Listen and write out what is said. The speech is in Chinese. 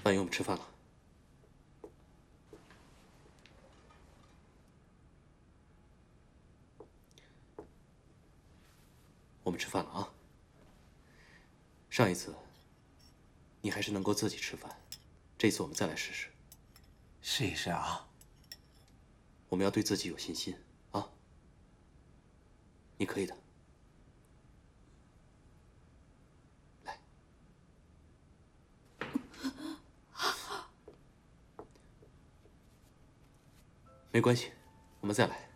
万云，我们吃饭了。我们吃饭了啊。上一次，你还是能够自己吃饭，这次我们再来试试。 试一试啊。 我们要对自己有信心啊！你可以的。来，没关系，我们再来。